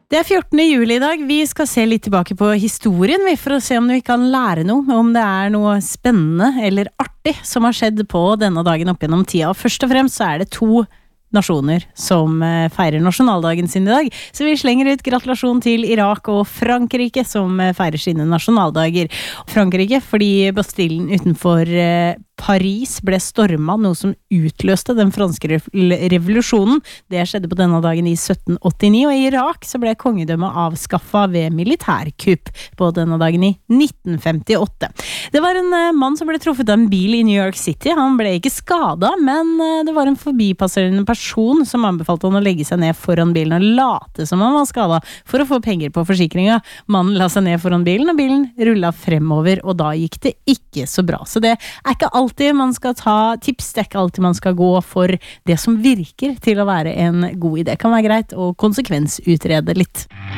Det 14. juli I dag. Vi skal se litt tilbake på historien for å se om vi kan lære noe, om det noe spennende eller artig som har skjedd på denne dagen opp gjennom tida. Og først og fremst så det to nasjoner som feirer nasjonaldagen sin I dag. Så vi slenger ut gratulasjon til Irak og Frankrike som feirer sine nasjonaldager. Frankrike fordi Bastillen utenfor Paris ble stormet, noe som utløste den franske revolusjonen. Det skjedde på denne dagen I 1789, og I Irak så ble kongedømmet avskaffet ved militærkupp på denne dagen I 1958. Det var en mann som ble truffet av en bil I New York City. Han ble ikke skadet, men det var en forbipasserende person som anbefalte han å legge seg ned foran bilen og late som han var skadet for å få penger på forsikringa. Mannen la seg ned foran bilen, og bilen rullet fremover, og da gikk det ikke så bra. Så det ikke alltid man skal ta tips, det ikke alltid man skal gå for det som virker til å være en god idé. Det kan være greit å konsekvensutrede litt.